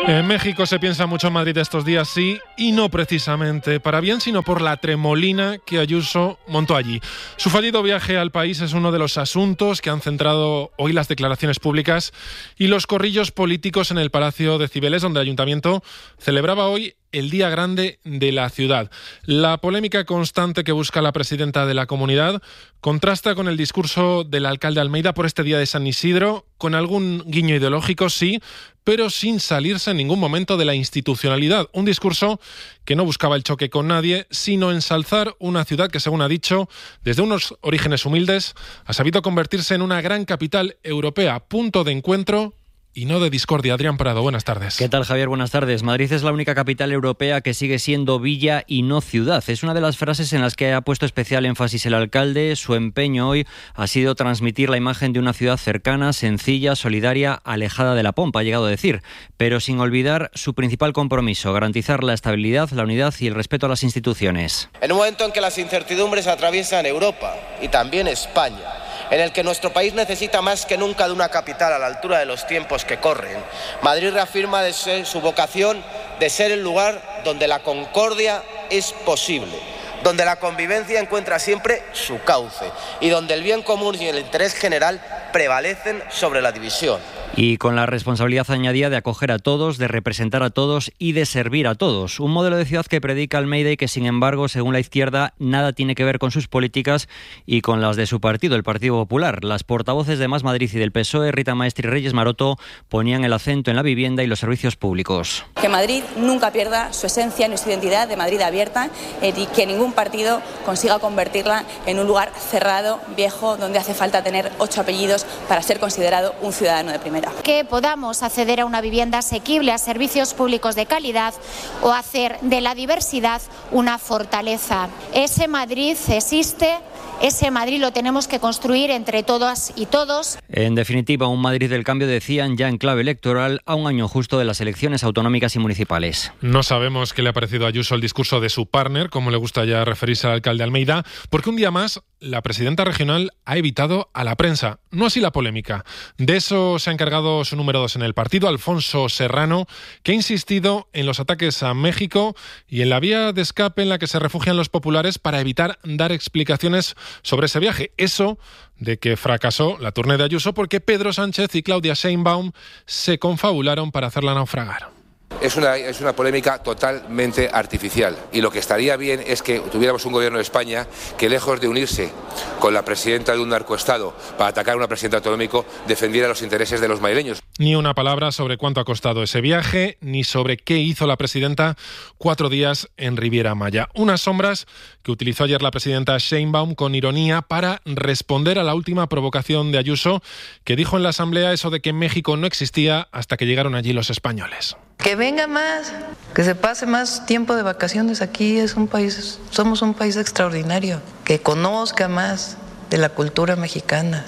En México se piensa mucho en Madrid estos días, sí, y no precisamente para bien, sino por la tremolina que Ayuso montó allí. Su fallido viaje al país es uno de los asuntos que han centrado hoy las declaraciones públicas y los corrillos políticos en el Palacio de Cibeles, donde el Ayuntamiento celebraba hoy el día grande de la ciudad. La polémica constante que busca la presidenta de la comunidad contrasta con el discurso del alcalde Almeida por este día de San Isidro, con algún guiño ideológico, sí, pero sin salirse en ningún momento de la institucionalidad. Un discurso que no buscaba el choque con nadie, sino ensalzar una ciudad que, según ha dicho, desde unos orígenes humildes, ha sabido convertirse en una gran capital europea, punto de encuentro y no de discordia. Adrián Prado, buenas tardes. ¿Qué tal, Javier? Buenas tardes. Madrid es la única capital europea que sigue siendo villa y no ciudad. Es una de las frases en las que ha puesto especial énfasis el alcalde. Su empeño hoy ha sido transmitir la imagen de una ciudad cercana, sencilla, solidaria, alejada de la pompa, ha llegado a decir, pero sin olvidar su principal compromiso, garantizar la estabilidad, la unidad y el respeto a las instituciones. En un momento en que las incertidumbres atraviesan Europa y también España, en el que nuestro país necesita más que nunca de una capital a la altura de los tiempos que corren, Madrid reafirma su vocación de ser el lugar donde la concordia es posible, donde la convivencia encuentra siempre su cauce y donde el bien común y el interés general prevalecen sobre la división. Y con la responsabilidad añadida de acoger a todos, de representar a todos y de servir a todos. Un modelo de ciudad que predica Almeida y que, sin embargo, según la izquierda, nada tiene que ver con sus políticas y con las de su partido, el Partido Popular. Las portavoces de Más Madrid y del PSOE, Rita Maestre y Reyes Maroto, ponían el acento en la vivienda y los servicios públicos. Que Madrid nunca pierda su esencia ni su identidad de Madrid abierta y que ningún partido consiga convertirla en un lugar cerrado, viejo, donde hace falta tener 8 apellidos para ser considerado un ciudadano de primera. Que podamos acceder a una vivienda asequible, a servicios públicos de calidad o hacer de la diversidad una fortaleza. Ese Madrid existe, ese Madrid lo tenemos que construir entre todas y todos. En definitiva, un Madrid del cambio, decían, ya en clave electoral, a un año justo de las elecciones autonómicas y municipales. No sabemos qué le ha parecido a Ayuso el discurso de su partner, como le gusta ya referirse al alcalde Almeida, porque un día más la presidenta regional ha evitado a la prensa, no así la polémica. De eso se ha encargado su número 2 en el partido, Alfonso Serrano, que ha insistido en los ataques a México y en la vía de escape en la que se refugian los populares para evitar dar explicaciones sobre ese viaje. Eso de que fracasó la tournée de Ayuso porque Pedro Sánchez y Claudia Sheinbaum se confabularon para hacerla naufragar. Es una polémica totalmente artificial y lo que estaría bien es que tuviéramos un gobierno de España que, lejos de unirse con la presidenta de un narcoestado para atacar a una presidenta autonómico, defendiera los intereses de los madrileños. Ni una palabra sobre cuánto ha costado ese viaje, ni sobre qué hizo la presidenta 4 días en Riviera Maya. Unas sombras que utilizó ayer la presidenta Sheinbaum con ironía para responder a la última provocación de Ayuso, que dijo en la Asamblea eso de que México no existía hasta que llegaron allí los españoles. Que venga más, que se pase más tiempo de vacaciones aquí, somos un país extraordinario, que conozca más de la cultura mexicana,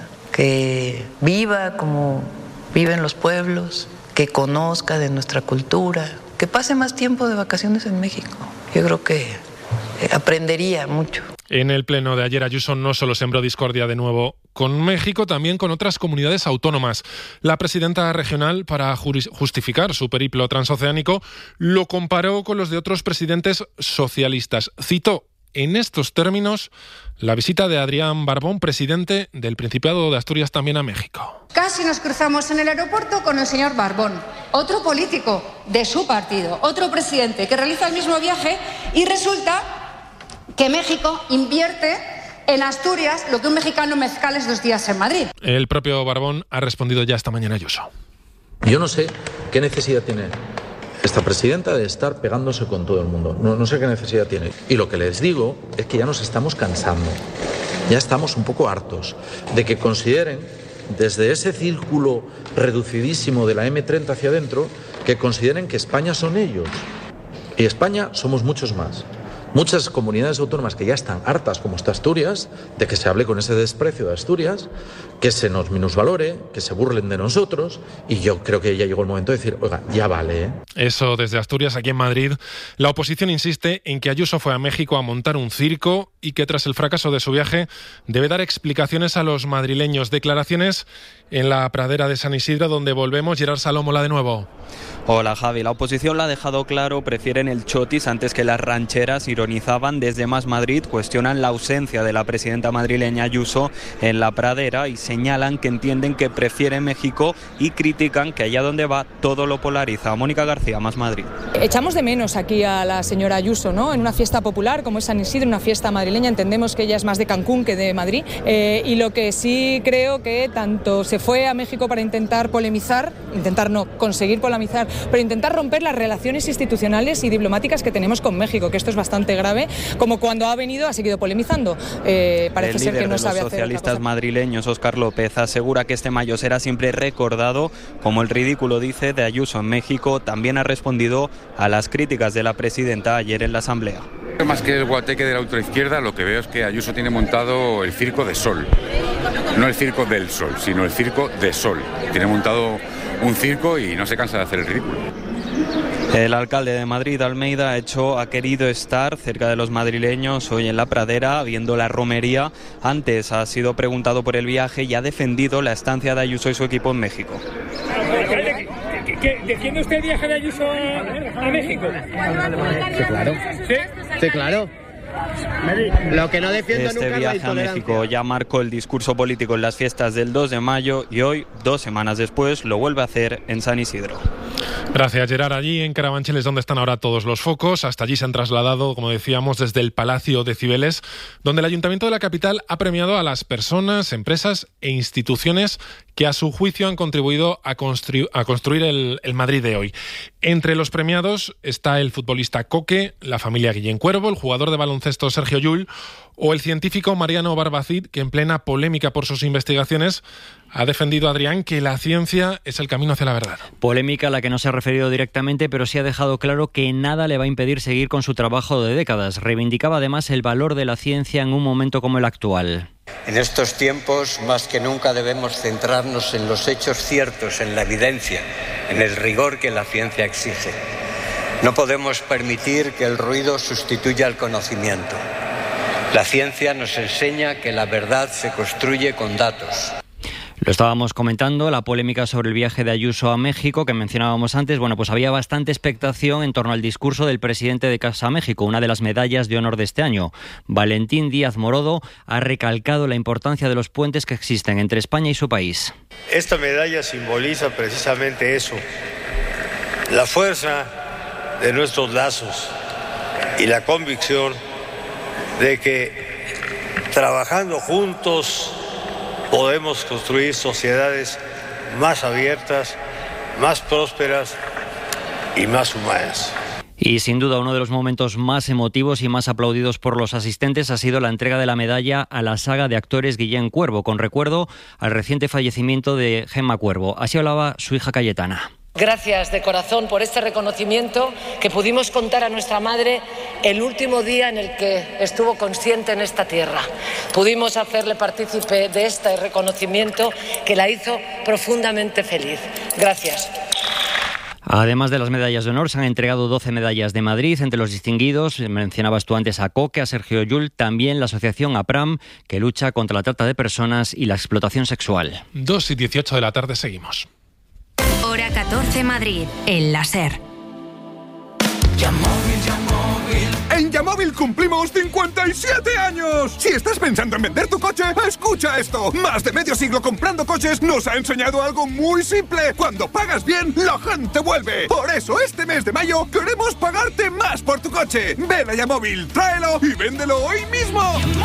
que viva como viven los pueblos, que conozca de nuestra cultura, que pase más tiempo de vacaciones en México. Yo creo que aprendería mucho. En el pleno de ayer, Ayuso no solo sembró discordia de nuevo con México, también con otras comunidades autónomas. La presidenta regional, para justificar su periplo transoceánico, lo comparó con los de otros presidentes socialistas. Citó en estos términos la visita de Adrián Barbón, presidente del Principado de Asturias, también a México. Casi nos cruzamos en el aeropuerto con el señor Barbón, otro político de su partido, otro presidente que realiza el mismo viaje, y resulta que México invierte en Asturias lo que un mexicano mezcales 2 días en Madrid. El propio Barbón ha respondido ya esta mañana a Ayuso. Yo no sé qué necesidad tiene esta presidenta de estar pegándose con todo el mundo. No sé qué necesidad tiene. Y lo que les digo es que ya nos estamos cansando. Ya estamos un poco hartos de que consideren, desde ese círculo reducidísimo de la M30 hacia adentro, que consideren que España son ellos. Y España somos muchos más. Muchas comunidades autónomas que ya están hartas, como está Asturias, de que se hable con ese desprecio de Asturias, que se nos minusvalore, que se burlen de nosotros, y yo creo que ya llegó el momento de decir, oiga, ya vale, ¿eh? Eso desde Asturias. Aquí en Madrid, la oposición insiste en que Ayuso fue a México a montar un circo y que tras el fracaso de su viaje debe dar explicaciones a los madrileños. Declaraciones en la pradera de San Isidro, donde volvemos. Gerard Salómola de nuevo. Hola Javi, la oposición lo ha dejado claro, prefieren el chotis antes que las rancheras. Ironizaban desde Más Madrid, cuestionan la ausencia de la presidenta madrileña Ayuso en la pradera y señalan que entienden que prefiere México y critican que allá donde va todo lo polariza. Mónica García, Más Madrid. Echamos de menos aquí a la señora Ayuso, ¿no? En una fiesta popular como es San Isidro, una fiesta madrileña, entendemos que ella es más de Cancún que de Madrid, y lo que sí creo que tanto se fue a México para intentar polemizar, conseguir polemizar, pero intentar romper las relaciones institucionales y diplomáticas que tenemos con México, que esto es bastante grave, como cuando ha venido ha seguido polemizando. Parece ser que no sabe hacer. El líder de los socialistas madrileños, Óscar López, asegura que este mayo será siempre recordado como el ridículo, dice, de Ayuso en México. También ha respondido a las críticas de la presidenta ayer en la Asamblea. Más que el guateque de la ultraizquierda, lo que veo es que Ayuso tiene montado el circo de Sol. No el circo del Sol, sino el circo de Sol. Tiene montado un circo y no se cansa de hacer el ridículo. El alcalde de Madrid, Almeida, ha querido estar cerca de los madrileños hoy en la pradera, viendo la romería. Antes ha sido preguntado por el viaje y ha defendido la estancia de Ayuso y su equipo en México. ¿Defiende usted el viaje de Ayuso a México? Sí, claro. Sí, claro. Lo que no defiendo nunca es la viaje a México ya marcó el discurso político en las fiestas del 2 de mayo y hoy, 2 semanas después, lo vuelve a hacer en San Isidro. Gracias, Gerard. Allí en Carabanchel es donde están ahora todos los focos. Hasta allí se han trasladado, como decíamos, desde el Palacio de Cibeles, donde el Ayuntamiento de la capital ha premiado a las personas, empresas e instituciones que a su juicio han contribuido a construir el Madrid de hoy. Entre los premiados está el futbolista Coque, la familia Guillén Cuervo, el jugador de baloncesto Sergio Llull o el científico Mariano Barbacid, que en plena polémica por sus investigaciones ha defendido, Adrián, que la ciencia es el camino hacia la verdad. Polémica a la que no se ha referido directamente, pero sí ha dejado claro que nada le va a impedir seguir con su trabajo de décadas. Reivindicaba además el valor de la ciencia en un momento como el actual. En estos tiempos, más que nunca, debemos centrarnos en los hechos ciertos, en la evidencia, en el rigor que la ciencia exige. No podemos permitir que el ruido sustituya al conocimiento. La ciencia nos enseña que la verdad se construye con datos. Lo estábamos comentando, la polémica sobre el viaje de Ayuso a México que mencionábamos antes. Bueno, pues había bastante expectación en torno al discurso del presidente de Casa México, una de las medallas de honor de este año. Valentín Díaz Morodo ha recalcado la importancia de los puentes que existen entre España y su país. Esta medalla simboliza precisamente eso, la fuerza de nuestros lazos y la convicción de que trabajando juntos podemos construir sociedades más abiertas, más prósperas y más humanas. Y sin duda uno de los momentos más emotivos y más aplaudidos por los asistentes ha sido la entrega de la medalla a la saga de actores Guillén Cuervo, con recuerdo al reciente fallecimiento de Gemma Cuervo. Así hablaba su hija Cayetana. Gracias de corazón por este reconocimiento que pudimos contar a nuestra madre el último día en el que estuvo consciente en esta tierra. Pudimos hacerle partícipe de este reconocimiento que la hizo profundamente feliz. Gracias. Además de las medallas de honor, se han entregado 12 medallas de Madrid. Entre los distinguidos, mencionabas tú antes a Coque, a Sergio Llull, también la asociación APRAM, que lucha contra la trata de personas y la explotación sexual. 2:18 de la tarde, seguimos. Hora 14 Madrid, el láser. En Yamóvil cumplimos 57 años. Si estás pensando en vender tu coche, escucha esto. Más de medio siglo comprando coches nos ha enseñado algo muy simple. Cuando pagas bien, la gente vuelve. Por eso este mes de mayo queremos pagarte más por tu coche. Ven a Yamóvil, tráelo y véndelo hoy mismo.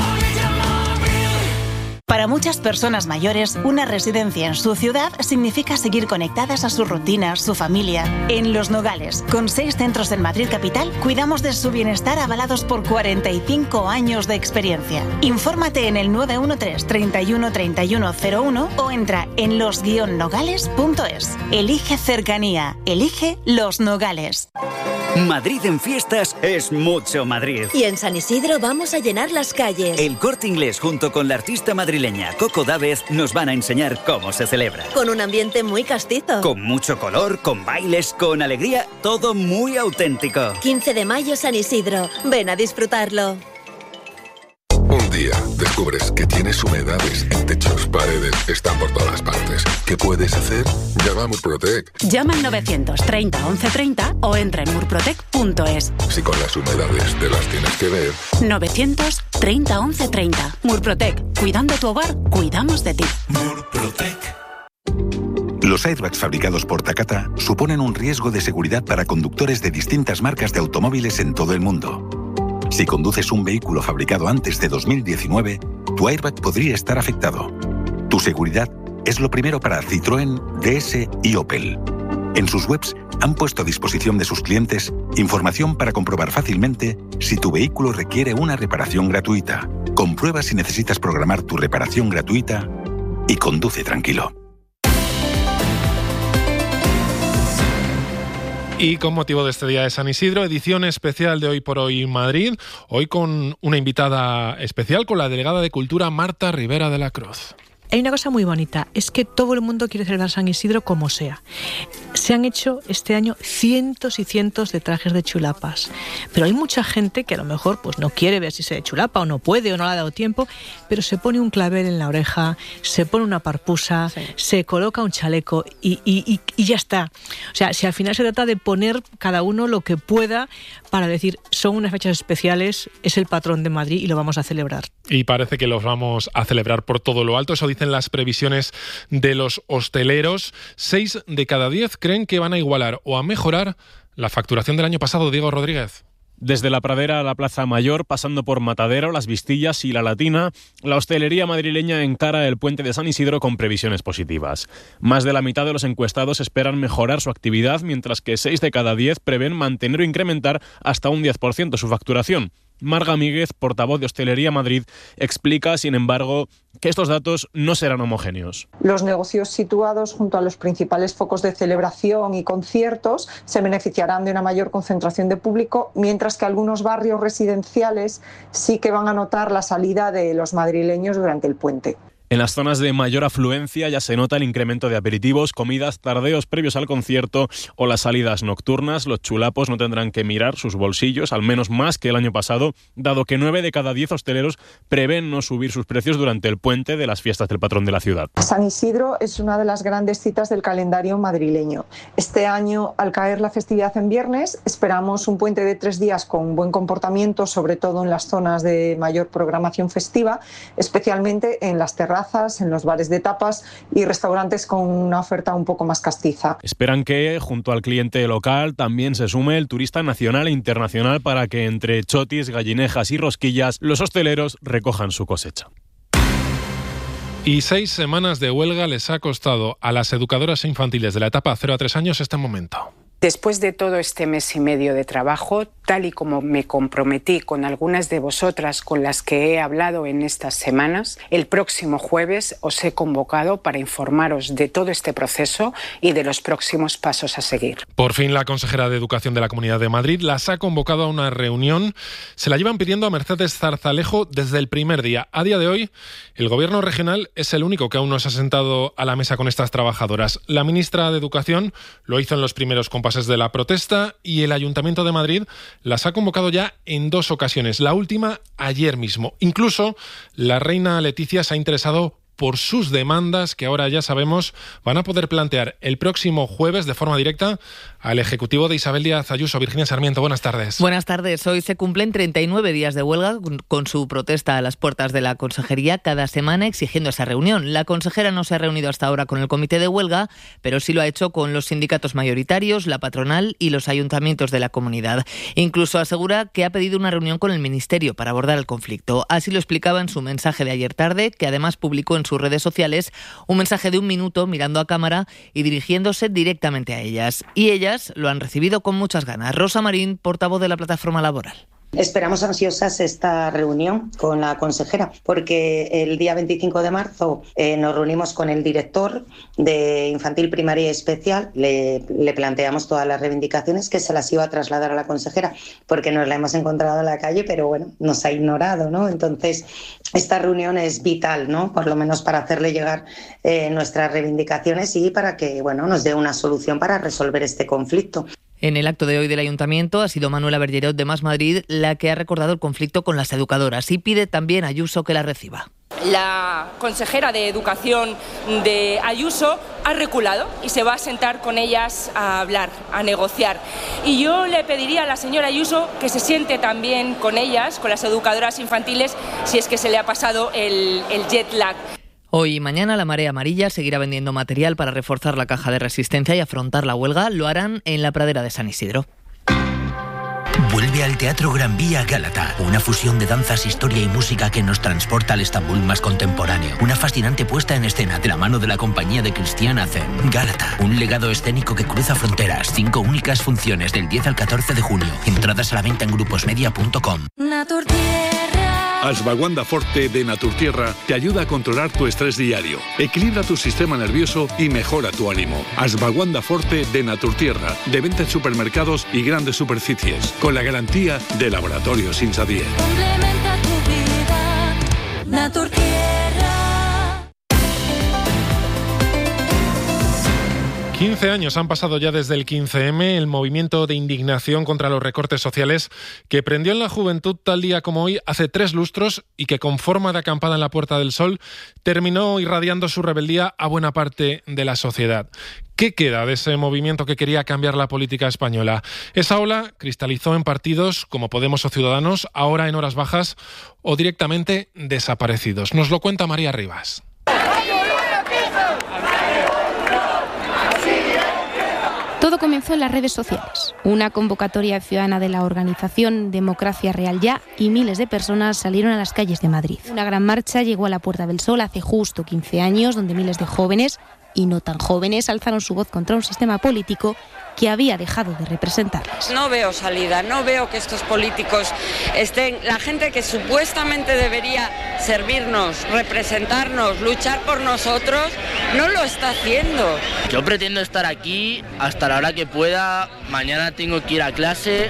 Para muchas personas mayores, una residencia en su ciudad significa seguir conectadas a su rutina, su familia. En Los Nogales, con 6 centros en Madrid capital, cuidamos de su bienestar avalados por 45 años de experiencia. Infórmate en el 913 31 31 01 o entra en los-nogales.es. Elige cercanía, elige Los Nogales. Madrid en fiestas es mucho Madrid. Y en San Isidro vamos a llenar las calles. El Corte Inglés junto con la artista madrileña Coco Dávez nos van a enseñar cómo se celebra. Con un ambiente muy castizo. Con mucho color, con bailes, con alegría, todo muy auténtico. 15 de mayo San Isidro. Ven a disfrutarlo. descubres que tienes humedades en techos, paredes, están por todas partes. ¿Qué puedes hacer? Llama a Murprotec. Llama al 930 1130 o entra en murprotec.es. Si con las humedades te las tienes que ver. 930 1130. Murprotec. Cuidando tu hogar, cuidamos de ti. Murprotec. Los airbags fabricados por Takata suponen un riesgo de seguridad para conductores de distintas marcas de automóviles en todo el mundo. Si conduces un vehículo fabricado antes de 2019, tu airbag podría estar afectado. Tu seguridad es lo primero para Citroën, DS y Opel. En sus webs han puesto a disposición de sus clientes información para comprobar fácilmente si tu vehículo requiere una reparación gratuita. Comprueba si necesitas programar tu reparación gratuita y conduce tranquilo. Y con motivo de este Día de San Isidro, edición especial de Hoy por Hoy Madrid, hoy con una invitada especial, con la delegada de Cultura Marta Rivera de la Cruz. Hay una cosa muy bonita, es que todo el mundo quiere celebrar San Isidro como sea. Se han hecho este año cientos y cientos de trajes de chulapas, pero hay mucha gente que a lo mejor pues no quiere vestirse de chulapa o no puede o no le ha dado tiempo, pero se pone un clavel en la oreja, se pone una parpusa, se coloca un chaleco y ya está. O sea, si al final se trata de poner cada uno lo que pueda para decir, son unas fechas especiales, es el patrón de Madrid y lo vamos a celebrar. Y parece que los vamos a celebrar por todo lo alto, eso dicen las previsiones de los hosteleros. 6 de cada 10 creen que van a igualar o a mejorar la facturación del año pasado. Diego Rodríguez. Desde la Pradera a la Plaza Mayor, pasando por Matadero, Las Vistillas y La Latina, la hostelería madrileña encara el puente de San Isidro con previsiones positivas. Más de la mitad de los encuestados esperan mejorar su actividad, mientras que 6 de cada 10 prevén mantener o incrementar hasta un 10% su facturación. Marga Míguez, portavoz de Hostelería Madrid, explica, sin embargo, que estos datos no serán homogéneos. Los negocios situados junto a los principales focos de celebración y conciertos se beneficiarán de una mayor concentración de público, mientras que algunos barrios residenciales sí que van a notar la salida de los madrileños durante el puente. En las zonas de mayor afluencia ya se nota el incremento de aperitivos, comidas, tardeos previos al concierto o las salidas nocturnas. Los chulapos no tendrán que mirar sus bolsillos, al menos más que el año pasado, dado que 9 de cada 10 hosteleros prevén no subir sus precios durante el puente de las fiestas del patrón de la ciudad. San Isidro es una de las grandes citas del calendario madrileño. Este año, al caer la festividad en viernes, esperamos un puente de 3 días con buen comportamiento, sobre todo en las zonas de mayor programación festiva, especialmente en las terrazas, en los bares de tapas y restaurantes con una oferta un poco más castiza. Esperan que, junto al cliente local, también se sume el turista nacional e internacional para que entre chotis, gallinejas y rosquillas, los hosteleros recojan su cosecha. Y 6 semanas de huelga les ha costado a las educadoras infantiles de la etapa 0 a 3 años este momento. Después de todo este mes y medio de trabajo, tal y como me comprometí con algunas de vosotras con las que he hablado en estas semanas, el próximo jueves os he convocado para informaros de todo este proceso y de los próximos pasos a seguir. Por fin la consejera de Educación de la Comunidad de Madrid las ha convocado a una reunión. Se la llevan pidiendo a Mercedes Zarzalejo desde el primer día. A día de hoy, el Gobierno regional es el único que aún no se ha sentado a la mesa con estas trabajadoras. La ministra de Educación lo hizo en los primeros compases de la protesta y el Ayuntamiento de Madrid las ha convocado ya en 2 ocasiones, la última ayer mismo. Incluso la reina Leticia se ha interesado por sus demandas que ahora ya sabemos van a poder plantear el próximo jueves de forma directa al Ejecutivo de Isabel Díaz Ayuso. Virginia Sarmiento, buenas tardes. Buenas tardes. Hoy se cumplen 39 días de huelga con su protesta a las puertas de la Consejería cada semana exigiendo esa reunión. La consejera no se ha reunido hasta ahora con el comité de huelga, pero sí lo ha hecho con los sindicatos mayoritarios, la patronal y los ayuntamientos de la comunidad. Incluso asegura que ha pedido una reunión con el Ministerio para abordar el conflicto. Así lo explicaba en su mensaje de ayer tarde, que además publicó en sus redes sociales un mensaje de 1 minuto mirando a cámara y dirigiéndose directamente a ellas. Y ellas lo han recibido con muchas ganas. Rosa Marín, portavoz de la Plataforma Laboral. Esperamos ansiosas esta reunión con la consejera, porque el día 25 de marzo nos reunimos con el director de Infantil, Primaria y Especial. Le planteamos todas las reivindicaciones que se las iba a trasladar a la consejera, porque nos la hemos encontrado en la calle, pero bueno, nos ha ignorado, ¿no? Entonces, esta reunión es vital, ¿no? Por lo menos para hacerle llegar nuestras reivindicaciones y para que, bueno, nos dé una solución para resolver este conflicto. En el acto de hoy del Ayuntamiento ha sido Manuela Bergerot de Más Madrid la que ha recordado el conflicto con las educadoras y pide también a Ayuso que la reciba. La consejera de Educación de Ayuso ha reculado y se va a sentar con ellas a hablar, a negociar. Y yo le pediría a la señora Ayuso que se siente también con ellas, con las educadoras infantiles, si es que se le ha pasado el jet lag. Hoy y mañana la Marea Amarilla seguirá vendiendo material para reforzar la caja de resistencia y afrontar la huelga. Lo harán en la pradera de San Isidro. Vuelve al Teatro Gran Vía Gálata, una fusión de danzas, historia y música que nos transporta al Estambul más contemporáneo. Una fascinante puesta en escena de la mano de la compañía de Cristian Azen. Gálata, un legado escénico que cruza fronteras. 5 únicas funciones del 10 al 14 de junio. Entradas a la venta en gruposmedia.com. Ashwagandha Forte de Naturtierra te ayuda a controlar tu estrés diario, equilibra tu sistema nervioso y mejora tu ánimo. Ashwagandha Forte de Naturtierra, de venta en supermercados y grandes superficies, con la garantía de Laboratorios Insadier. Complementa tu vida, Naturtierra. 15 años han pasado ya desde el 15M, el movimiento de indignación contra los recortes sociales que prendió en la juventud tal día como hoy hace 3 lustros y que con forma de acampada en la Puerta del Sol terminó irradiando su rebeldía a buena parte de la sociedad. ¿Qué queda de ese movimiento que quería cambiar la política española? Esa ola cristalizó en partidos como Podemos o Ciudadanos, ahora en horas bajas o directamente desaparecidos. Nos lo cuenta María Rivas. Todo comenzó en las redes sociales. Una convocatoria ciudadana de la organización Democracia Real Ya y miles de personas salieron a las calles de Madrid. Una gran marcha llegó a la Puerta del Sol hace justo 15 años, donde miles de jóvenes y no tan jóvenes alzaron su voz contra un sistema político que había dejado de representarles. No veo salida, no veo que estos políticos estén, la gente que supuestamente debería servirnos, representarnos, luchar por nosotros, no lo está haciendo. Yo pretendo estar aquí hasta la hora que pueda, mañana tengo que ir a clase,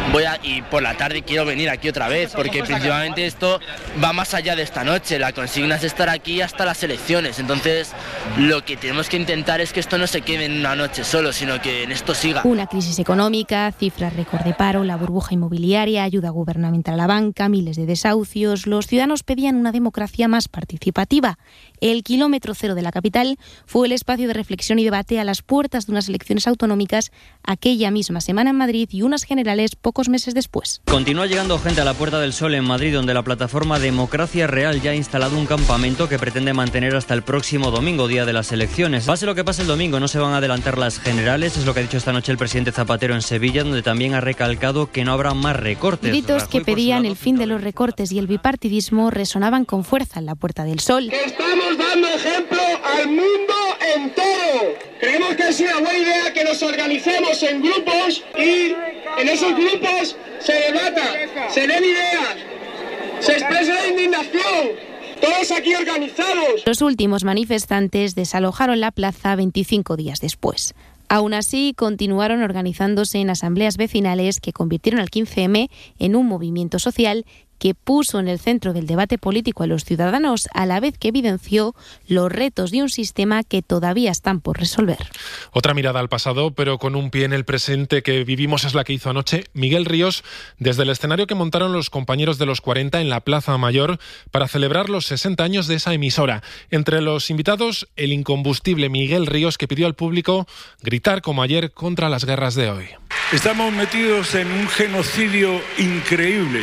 y por la tarde quiero venir aquí otra vez, porque principalmente esto va más allá de esta noche, la consigna es estar aquí hasta las elecciones, entonces lo que tenemos que intentar es que esto no se quede en una noche solo, sino que en esto siga. Una crisis económica, cifras récord de paro, la burbuja inmobiliaria, ayuda gubernamental a la banca, miles de desahucios. Los ciudadanos pedían una democracia más participativa. El kilómetro cero de la capital fue el espacio de reflexión y debate a las puertas de unas elecciones autonómicas aquella misma semana en Madrid y unas generales pocos meses después. Continúa llegando gente a la Puerta del Sol en Madrid, donde la plataforma Democracia Real ya ha instalado un campamento que pretende mantener hasta el próximo domingo, día de las elecciones. Pase lo que pase el domingo, no se van a adelantar las generales, es lo que ha dicho esta noche el presidente Zapatero en Sevilla, donde también ha recalcado que no habrá más recortes. Gritos que pedían el fin de los recortes y el bipartidismo resonaban con fuerza en la Puerta del Sol. Estamos dando ejemplo al mundo entero. Creemos que es una buena idea que nos organicemos en grupos y en esos grupos se debata, se den ideas, se expresa la indignación. Todos aquí organizados. Los últimos manifestantes desalojaron la plaza 25 días después. Aún así, continuaron organizándose en asambleas vecinales que convirtieron al 15M en un movimiento social que puso en el centro del debate político a los ciudadanos, a la vez que evidenció los retos de un sistema que todavía están por resolver. Otra mirada al pasado, pero con un pie en el presente que vivimos, es la que hizo anoche Miguel Ríos desde el escenario que montaron los compañeros de los 40 en la Plaza Mayor para celebrar los 60 años de esa emisora. Entre los invitados, el incombustible Miguel Ríos, que pidió al público gritar como ayer contra las guerras de hoy. Estamos metidos en un genocidio increíble.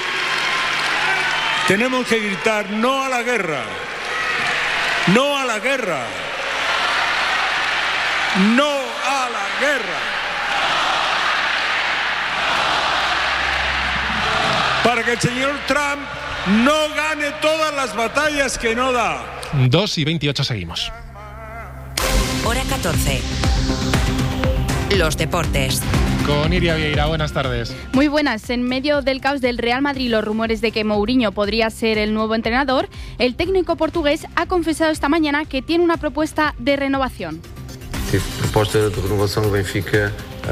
Tenemos que gritar no a la guerra, no a la guerra, no a la guerra. Para que el señor Trump no gane todas las batallas que no da. 2:28 seguimos. Hora 14. Los deportes. Con Iria Vieira, buenas tardes. Muy buenas. En medio del caos del Real Madrid y los rumores de que Mourinho podría ser el nuevo entrenador, el técnico portugués ha confesado esta mañana que tiene una propuesta de renovación. Tive proposta de renovação do Benfica,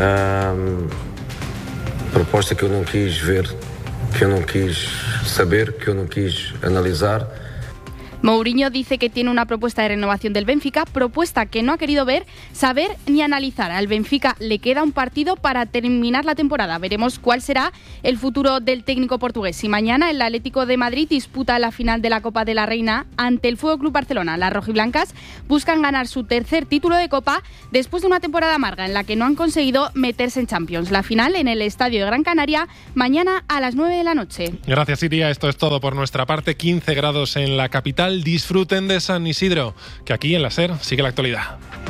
proposta que eu não quis ver, que eu não quis saber, que eu não quis analisar. Mourinho dice que tiene una propuesta de renovación del Benfica, propuesta que no ha querido ver, saber ni analizar. Al Benfica le queda un partido para terminar la temporada. Veremos cuál será el futuro del técnico portugués. Y mañana el Atlético de Madrid disputa la final de la Copa de la Reina ante el FC Barcelona. Las rojiblancas buscan ganar su tercer título de Copa después de una temporada amarga en la que no han conseguido meterse en Champions. La final en el Estadio de Gran Canaria mañana a las 9 de la noche. Gracias, Iria. Esto es todo por nuestra parte. 15 grados en la capital. Disfruten de San Isidro, que aquí en la SER sigue la actualidad.